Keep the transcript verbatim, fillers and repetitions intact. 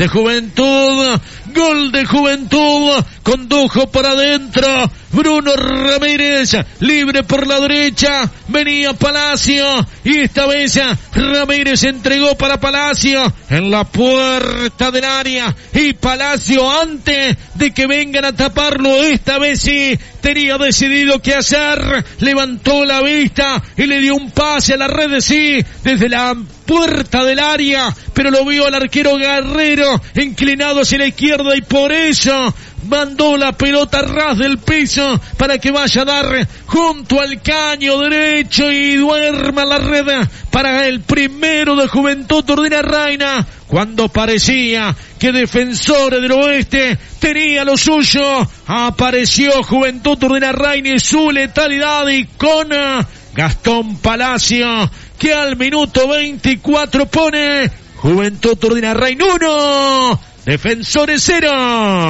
de Juventud, gol de Juventud, condujo por adentro Bruno Ramírez, libre por la derecha, venía Palacio, y esta vez Ramírez entregó para Palacio, en la puerta del área, y Palacio antes de que vengan a taparlo, esta vez sí, tenía decidido qué hacer, levantó la vista, y le dio un pase a la red, sí, desde la puerta del área, pero lo vio al arquero Guerrero, inclinado hacia la izquierda, y por eso mandó la pelota a ras del piso para que vaya a dar junto al caño derecho y duerma la red para el primero de Juventud Turdina Reina, cuando parecía que Defensores del Oeste tenía lo suyo. Apareció Juventud Turdina Reina y su letalidad, y con Gastón Palacio, que al minuto veinticuatro pone Juventud Turdina Reina uno, Defensores cero.